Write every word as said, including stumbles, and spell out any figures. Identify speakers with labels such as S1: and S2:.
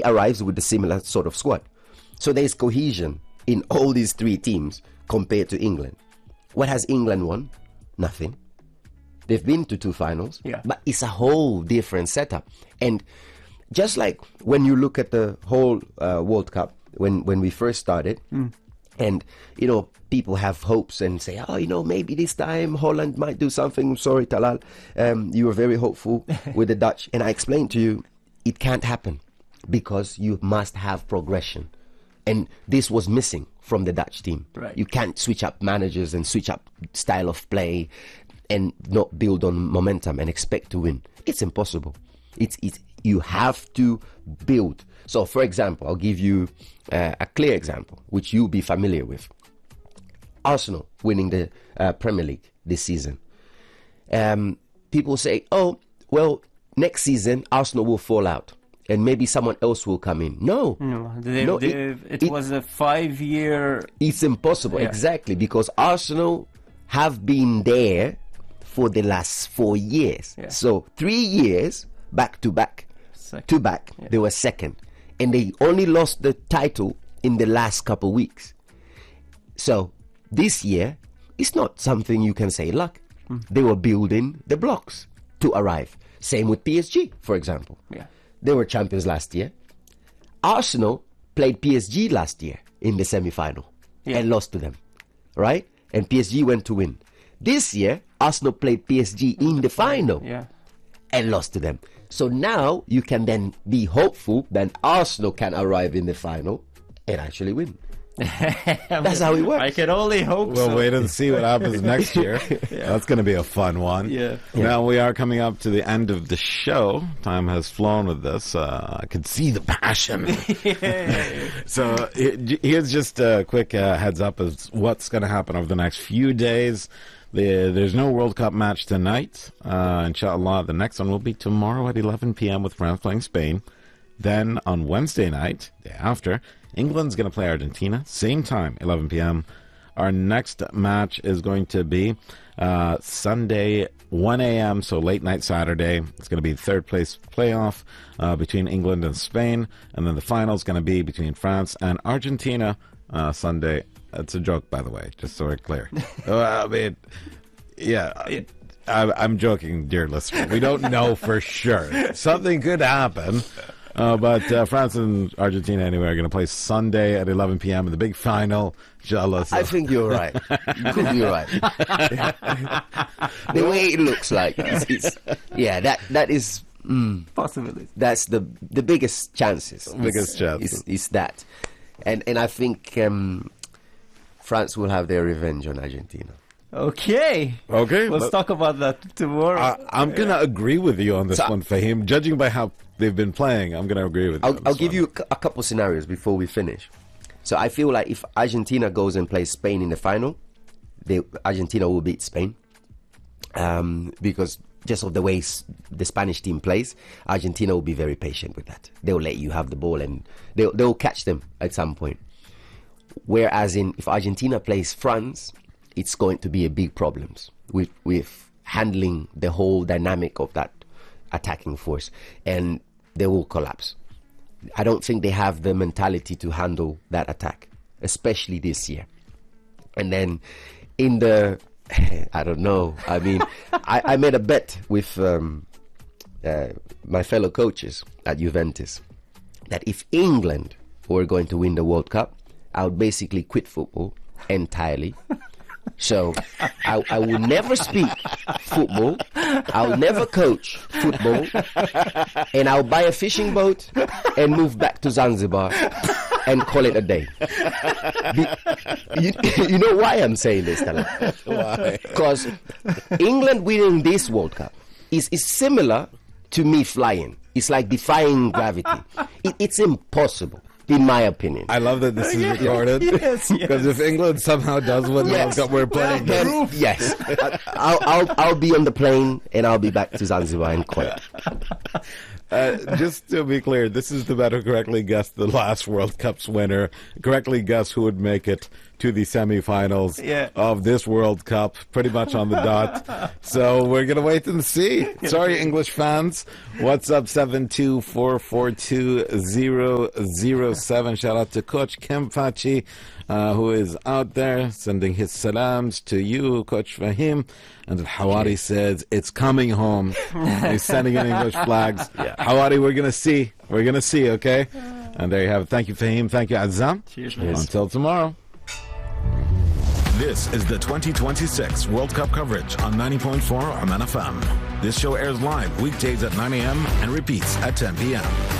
S1: arrives with a similar sort of squad. So there's cohesion in all these three teams compared to England. What has England won? Nothing. They've been to two finals,
S2: yeah.
S1: but it's a whole different setup. And just like when you look at the whole uh, World Cup, when, when we first started,
S2: mm.
S1: and, you know, people have hopes and say, oh, you know, maybe this time Holland might do something. Sorry, Talal, um, you were very hopeful with the Dutch. And I explained to you, it can't happen because you must have progression. And this was missing from the Dutch team.
S2: Right.
S1: You can't switch up managers and switch up style of play and not build on momentum and expect to win. It's impossible. It's, it's you have to build. So, for example, I'll give you uh, a clear example, which you'll be familiar with. Arsenal winning the uh, Premier League this season. Um, people say, oh, well, next season, Arsenal will fall out. And maybe someone else will come in. No.
S2: No, they,
S1: no
S2: they,
S1: it,
S2: it,
S1: it
S2: was a five-year...
S1: It's impossible,
S2: yeah.
S1: exactly, because Arsenal have been there for the last four years.
S2: Yeah.
S1: So three years, back-to-back,
S2: Second.
S1: to back,
S2: Yeah.
S1: they were second. And they only lost the title in the last couple weeks. So this year, it's not something you can say luck.
S2: Mm.
S1: They were building the blocks to arrive. Same with P S G, for example.
S2: Yeah.
S1: They were champions last year. Arsenal played P S G last year in the semi-final
S2: yeah.
S1: and lost to them, right? And P S G went to win. This year, Arsenal played P S G in the final
S2: yeah.
S1: and lost to them. So now you can then be hopeful that Arsenal can arrive in the final and actually win. That's how it works.
S2: I can only hope
S3: We'll
S2: so.
S3: wait and see what happens next year. Yeah. That's going to be a fun one.
S2: Yeah.
S3: Now we are coming up to the end of the show. Time has flown with this. Uh, I could see the passion. So here's just a quick uh, heads up of what's going to happen over the next few days. The, there's no World Cup match tonight. Uh, inshallah, the next one will be tomorrow at eleven p.m. with France playing Spain. Then on Wednesday night, day after, England's going to play Argentina. Same time, eleven p.m. Our next match is going to be uh, Sunday, one a.m., so late night Saturday. It's going to be third place playoff uh, between England and Spain. And then the final is going to be between France and Argentina uh, Sunday. It's a joke, by the way, just so we're clear. uh, I mean, yeah, I, I'm joking, dear listener. We don't know for sure. Something could happen. Uh, but uh, France and Argentina, anyway, are going to play Sunday at eleven p.m. in the big final. Inshallah. So.
S1: I think you're right. You could be right. The way it looks like, it's, it's, yeah, that that is mm,
S2: possibilities.
S1: That's the the biggest chances.
S3: Biggest chances.
S1: Is, is that, and and I think um, France will have their revenge on Argentina.
S2: Okay.
S3: Okay.
S2: Let's talk about that tomorrow.
S3: I, I'm going to agree with you on this
S1: So-
S3: one, Fahim. Judging by how they've been playing, I'm going to agree with you.
S1: I'll,
S3: on
S1: I'll
S3: this
S1: give
S3: one.
S1: you a cou- a couple scenarios before we finish. So I feel like if Argentina goes and plays Spain in the final, they, Argentina will beat Spain. Um, because just of the way s- the Spanish team plays, Argentina will be very patient with that. They'll let you have the ball and they'll, they'll catch them at some point. Whereas in if Argentina plays France, it's going to be a big problems with with handling the whole dynamic of that attacking force, and they will collapse. I don't think they have the mentality to handle that attack, especially this year. And then in the, I don't know, I mean, I, I made a bet with um, uh, my fellow coaches at Juventus that if England were going to win the World Cup, I would basically quit football entirely. So I, I will never speak football. I'll never coach football, and I'll buy a fishing boat and move back to Zanzibar and call it a day. Be, you, you know why I'm saying this, Tala?
S3: Why?
S1: Because England winning this World Cup is, is similar to me flying. It's like defying gravity. It, it's impossible, in my opinion.
S3: I love that this is
S2: Yeah.
S3: recorded.
S2: Yes,
S3: Because
S2: yes.
S3: if England somehow does win the World
S1: Yes.
S3: Cup, we're playing.
S1: Then, yes, I'll, I'll I'll be on the plane and I'll be back to Zanzibar and call it.
S3: Uh, just to be clear, this is the bet who correctly guessed the last World Cup's winner, correctly guessed who would make it to the semifinals
S2: Yeah.
S3: of this World Cup, pretty much on the dot. So we're going to wait and see. Sorry, English fans. What's up, seven two four four two zero zero seven. Shout out to Coach Kim Fachi, uh, who is out there sending his salams to you, Coach Fahim. And Hawari says, it's coming home. He's sending in English flags.
S1: Yeah.
S3: Hawari, we're going to see. We're going to see, okay? And there you have it. Thank you, Fahim. Thank you, Azam.
S2: Cheers, man.
S3: Until tomorrow.
S4: This is the twenty twenty-six World Cup coverage on ninety point four Oman F M. This show airs live weekdays at nine a.m. and repeats at ten p.m.